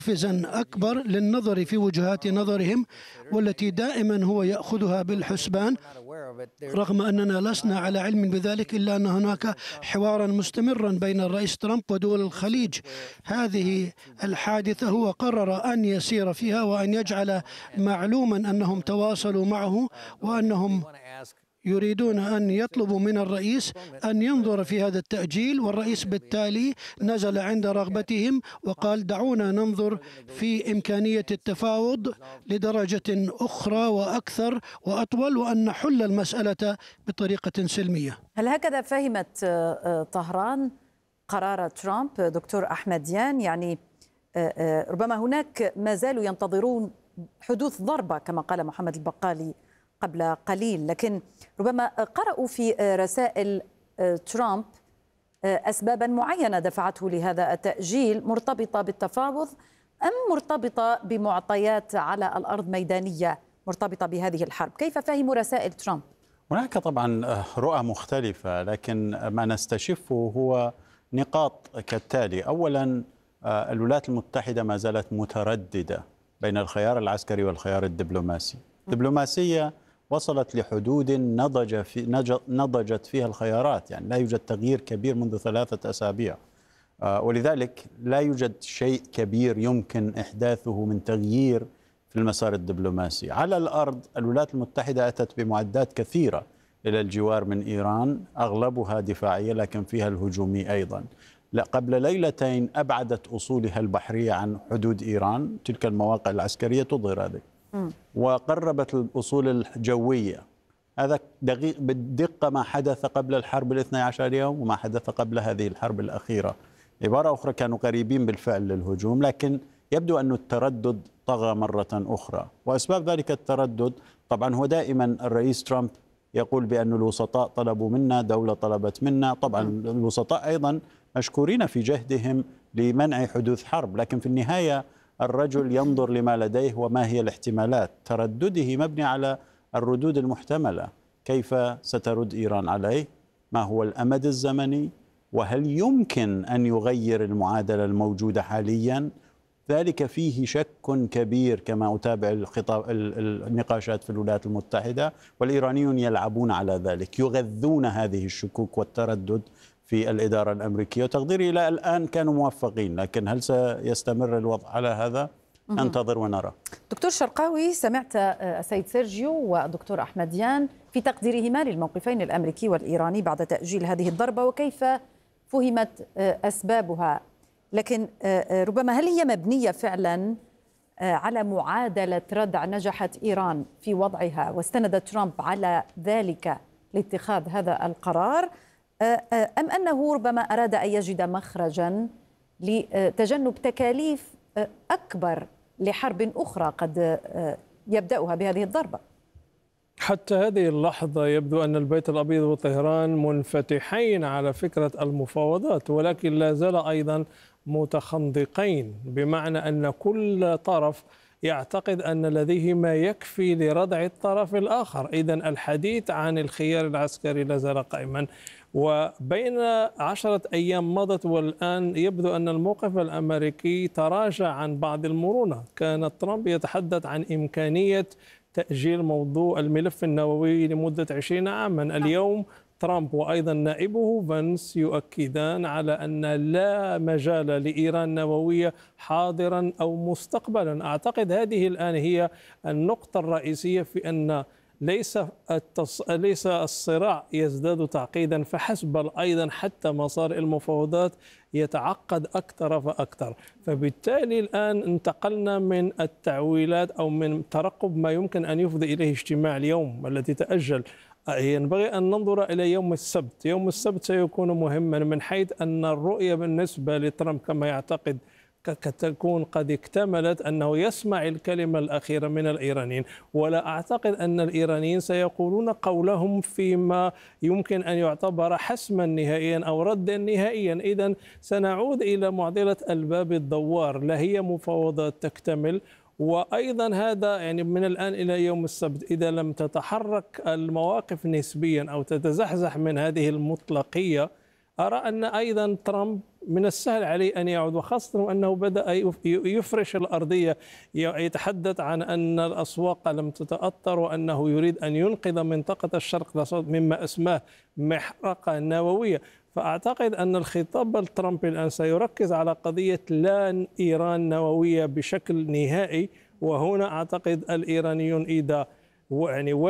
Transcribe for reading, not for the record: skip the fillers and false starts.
محفزا أكبر للنظر في وجهات نظرهم، والتي دائما هو يأخذها بالحسبان، رغم أننا لسنا على علم بذلك، إلا أن هناك حوارا مستمرا بين الرئيس ترامب ودول الخليج. هذه الحادثة هو قرر أن يسير فيها وأن يجعل معلوما أنهم تواصلوا معه، وأنهم يريدون أن يطلبوا من الرئيس أن ينظر في هذا التأجيل، والرئيس بالتالي نزل عند رغبتهم وقال دعونا ننظر في إمكانية التفاوض لدرجة أخرى وأكثر وأطول، وأن نحل المسألة بطريقة سلمية. هل هكذا فهمت طهران قرار ترامب دكتور أحمديان؟ يعني ربما هناك ما زالوا ينتظرون حدوث ضربة كما قال محمد البقالي قبل قليل، لكن ربما قرأوا في رسائل ترامب أسبابا معينة دفعته لهذا التأجيل، مرتبطة بالتفاوض أم مرتبطة بمعطيات على الأرض ميدانية مرتبطة بهذه الحرب؟ كيف فهموا رسائل ترامب؟ هناك طبعا رؤى مختلفة، لكن ما نستشفه هو نقاط كالتالي. أولا، الولايات المتحدة ما زالت مترددة بين الخيار العسكري والخيار الدبلوماسي. دبلوماسية وصلت لحدود نضجت فيها الخيارات، يعني لا يوجد تغيير كبير منذ 3 أسابيع، ولذلك لا يوجد شيء كبير يمكن إحداثه من تغيير في المسار الدبلوماسي. على الأرض الولايات المتحدة أتت بمعدات كثيرة إلى الجوار من إيران، أغلبها دفاعية لكن فيها الهجومي أيضا. قبل ليلتين أبعدت أصولها البحرية عن حدود إيران، تلك المواقع العسكرية تظهر ذلك، وقربت الأصول الجوية. هذا دقيق بالدقة ما حدث قبل الحرب 12 يوم وما حدث قبل هذه الحرب الأخيرة. عبارة أخرى، كانوا قريبين بالفعل للهجوم، لكن يبدو أن التردد طغى مرة أخرى. وأسباب ذلك التردد طبعا هو دائما الرئيس ترامب يقول بأن الوسطاء طلبوا منا، دولة طلبت منا. طبعا الوسطاء أيضا مشكورين في جهدهم لمنع حدوث حرب، لكن في النهاية الرجل ينظر لما لديه وما هي الاحتمالات. تردده مبني على الردود المحتملة. كيف سترد إيران عليه؟ ما هو الأمد الزمني؟ وهل يمكن أن يغير المعادلة الموجودة حاليا؟ ذلك فيه شك كبير كما أتابع النقاشات في الولايات المتحدة، والإيرانيون يلعبون على ذلك، يغذون هذه الشكوك والتردد في الإدارة الأمريكية، وتقديري إلى الآن كانوا موفقين، لكن هل سيستمر الوضع على هذا؟ ننتظر ونرى. دكتور شرقاوي، سمعت السيد سيرجيو والدكتور أحمديان في تقديرهما للموقفين الأمريكي والإيراني بعد تأجيل هذه الضربة وكيف فهمت أسبابها، لكن ربما هل هي مبنية فعلا على معادلة ردع نجحت إيران في وضعها واستند ترامب على ذلك لاتخاذ هذا القرار، أم أنه ربما أراد أن يجد مخرجا لتجنب تكاليف أكبر لحرب أخرى قد يبدأها بهذه الضربة؟ حتى هذه اللحظة يبدو أن البيت الأبيض وطهران منفتحين على فكرة المفاوضات، ولكن لا زال أيضا متخندقين، بمعنى أن كل طرف يعتقد أن لديه ما يكفي لردع الطرف الآخر. إذن الحديث عن الخيار العسكري لا زال قائما، وبين 10 أيام مضت والآن يبدو أن الموقف الأمريكي تراجع عن بعض المرونة. كان ترامب يتحدث عن إمكانية تأجيل موضوع الملف النووي لمدة 20 عاما. اليوم ترامب وأيضا نائبه فانس يؤكدان على أن لا مجال لإيران نووية حاضرا أو مستقبلا. أعتقد هذه الآن هي النقطة الرئيسية في أن ليس الصراع يزداد تعقيدا فحسب، بل أيضا حتى مسار المفاوضات يتعقد أكثر فأكثر. فبالتالي الآن انتقلنا من التعويلات أو من ترقب ما يمكن أن يفضي إليه اجتماع اليوم الذي تأجل. ينبغي أن ننظر إلى يوم السبت. يوم السبت سيكون مهما من حيث أن الرؤية بالنسبة لترامب كما يعتقد تكون قد اكتملت، أنه يسمع الكلمة الأخيرة من الإيرانيين، ولا أعتقد أن الإيرانيين سيقولون قولهم فيما يمكن أن يعتبر حسما نهائيا أو ردا نهائيا. إذن سنعود إلى معضلة الباب الدوار، لا هي مفاوضات تكتمل. وأيضا هذا يعني من الآن إلى يوم السبت إذا لم تتحرك المواقف نسبيا أو تتزحزح من هذه المطلقية، أرى أن أيضا ترامب من السهل عليه أن يعود، وخاصة وأنه بدأ يفرش الأرضية، يتحدث عن أن الأسواق لم تتأثر وأنه يريد أن ينقذ منطقة الشرق الأوسط مما اسمه محرقة نووية. فأعتقد أن الخطاب الترامبي الآن سيركز على قضية لا إيران نووية بشكل نهائي، وهنا أعتقد الإيرانيون إذا